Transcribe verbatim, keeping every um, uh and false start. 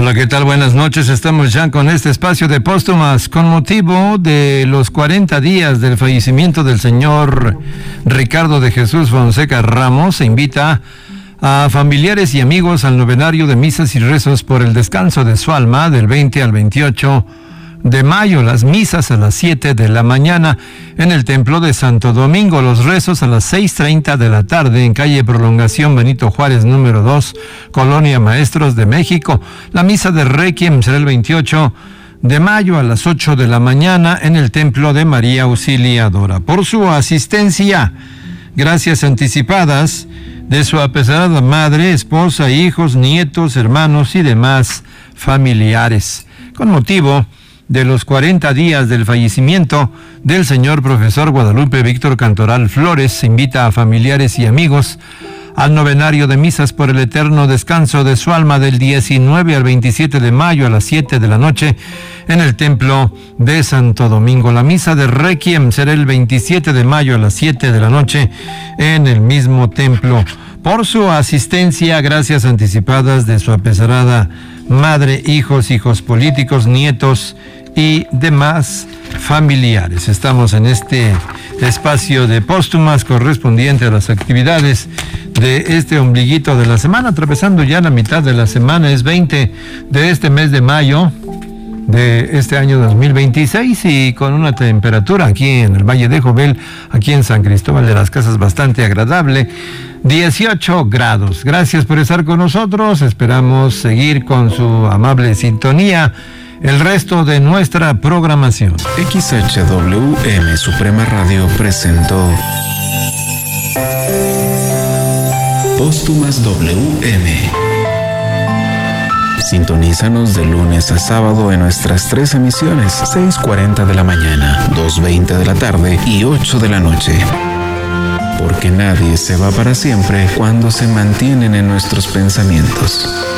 Hola, ¿qué tal? Buenas noches. Estamos ya con este espacio de póstumas con motivo de los cuarenta días del fallecimiento del señor Ricardo de Jesús Fonseca Ramos. Se invita a familiares y amigos al novenario de misas y rezos por el descanso de su alma del veinte al veintiocho de mayo. Las misas a las siete de la mañana en el Templo de Santo Domingo. Los rezos a las seis treinta de la tarde en calle Prolongación Benito Juárez número dos, Colonia Maestros de México. La misa de Requiem será el veintiocho de mayo a las ocho de la mañana en el Templo de María Auxiliadora. Por su asistencia, gracias anticipadas de su apesarada madre, esposa, hijos, nietos, hermanos y demás familiares. Con motivo de los cuarenta días del fallecimiento del señor profesor Guadalupe Víctor Cantoral Flores, se invita a familiares y amigos al novenario de misas por el eterno descanso de su alma del diecinueve al veintisiete de mayo a las siete de la noche en el Templo de Santo Domingo. La misa de Requiem será el veintisiete de mayo a las siete de la noche en el mismo templo. Por su asistencia, gracias anticipadas de su apesarada madre, hijos, hijos políticos, nietos y demás familiares. Estamos en este espacio de póstumas correspondiente a las actividades de este ombliguito de la semana, atravesando ya la mitad de la semana. Es veinte de este mes de mayo de este año dos mil veintiséis y con una temperatura aquí en el Valle de Jovel, aquí en San Cristóbal de las Casas, bastante agradable, dieciocho grados. Gracias por estar con nosotros. Esperamos seguir con su amable sintonía el resto de nuestra programación. X H W M Suprema Radio presentó Póstumas W M. Sintonízanos de lunes a sábado en nuestras tres emisiones, seis cuarenta de la mañana, dos veinte de la tarde y ocho de la noche. Porque nadie se va para siempre cuando se mantienen en nuestros pensamientos.